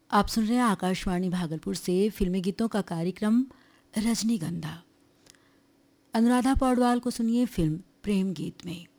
आप सुन रहे हैं आकाशवाणी भागलपुर से फिल्मी गीतों का कार्यक्रम रजनीगंधा। अनुराधा पौडवाल को सुनिए फिल्म प्रेम गीत में।